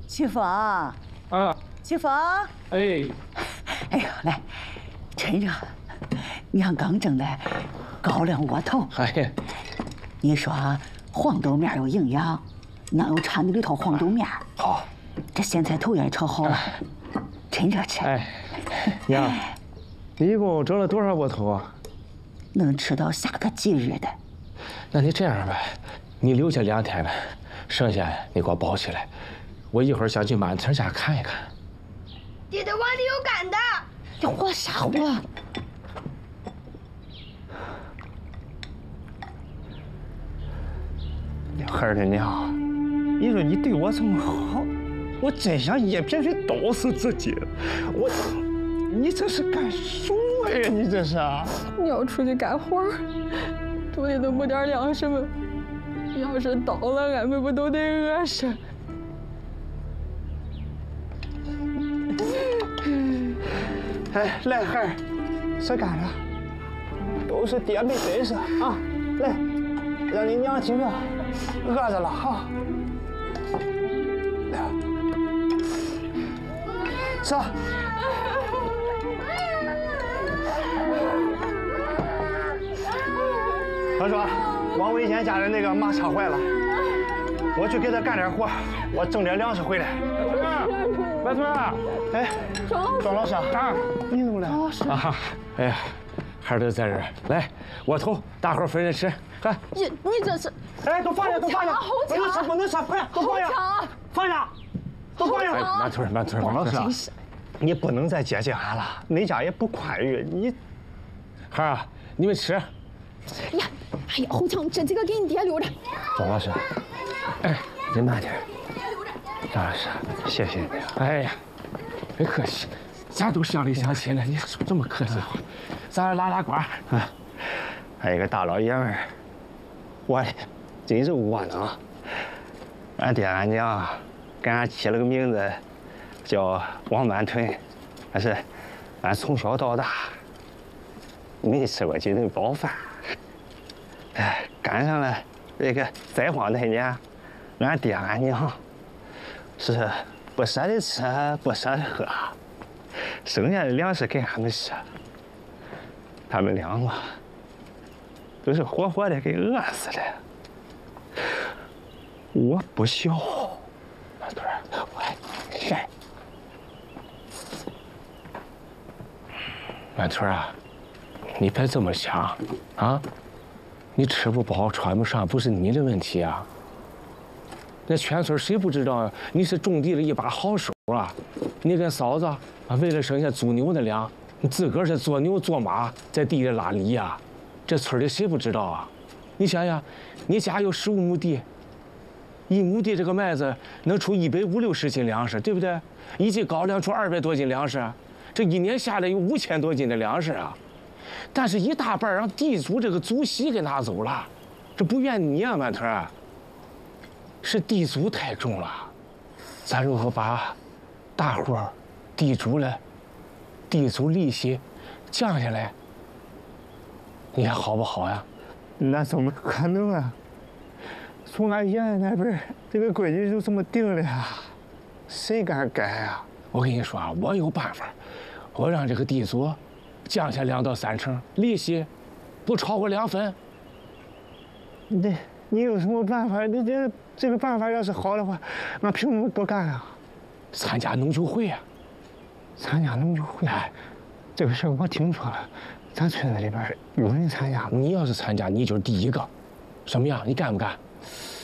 启峰啊，启峰， 哎， 哎呦，来，趁热，娘刚蒸的高粱窝头。 哎呀， 你说黄豆面有营养，娘又掺的里头黄豆面。 好， 这咸菜头也炒好了，趁热吃。 哎，娘，你一共蒸了多少窝头啊？ 能吃到下个节日的。 那你这样吧，你留下2天了，剩下你给我包起来，我一会儿想去满村家看一看。 爹的碗里有干的。 你活啥活？ 孩儿的娘，你说你对我这么好，我真想一片片刀死自己。你这是干什么呀？你这是？ 你要出去干活，肚里头没点粮食吗？要是倒了，俺们不都得饿死？ 哎，来孩儿，吃干了，都是爹没本事啊！来，让你娘几个饿着了哈。来，吃。他说王伟贤家的那个马车坏了，我去给他干点活，我挣点粮食回来。 满村啊， 哎，庄老师啊，你怎么来？ 老师啊，哎呀，孩儿都在这儿，来，窝头，大伙儿分着吃，看。 你这是？ 哎，都放下，都放下，不能吃，不能吃，快，都放下，放下，都放下。 满村， 庄老师，你不能再接近俺了，恁家也不宽裕，你。 孩儿啊，你们吃。 呀，哎呀，侯强，这几个给你爹留着。 庄老师，哎，你慢点。张老师， 谢谢你。 哎呀，别客气，咱都乡里乡亲了，你说这么客气话，咱拉呱。 啊，还有一个大老爷们儿，我真是窝囊。俺爹俺娘给俺起了个名字，叫王满屯，但是俺从小到大没吃过几顿饱饭。哎，赶上了这个灾荒那年，俺爹俺娘是不舍得吃，不舍得喝，剩下的粮食给俺们吃。他们两个都是活活的给饿死的。我不孝， 满村，我满村啊，你别这么想啊！你吃不饱穿不上不是你的问题啊。那全村谁不知道你是种地的一把好手啊？你跟嫂子啊，为了省下租牛的粮，你自个儿是做牛做马，在地里拉犁呀。这村里谁不知道啊？你想想，你家有15亩地，1亩地这个麦子能出150、60斤粮食，对不对？一斤高粱出200多斤粮食，这一年下来有5000多斤的粮食啊。但是一大半让地主这个祖席给拿走了，这不怨你啊，满屯，是地主太重了。咱如果把大伙儿地主了地主利息降下来，你看好不好呀？ 那怎么可能啊？从俺爷爷那边这个规矩就这么定的呀，谁敢改啊？ 我跟你说啊，我有办法，我让这个地主降下2到3成，利息不超过2分。 你有什么办法？你这个办法要是好的话，俺凭什么不干啊？ 参加农酒会啊！ 参加农酒会，哎，这个事儿我听说了，咱村子里边有人参加。 你要是参加，你就是第一个。什么样？你干不干？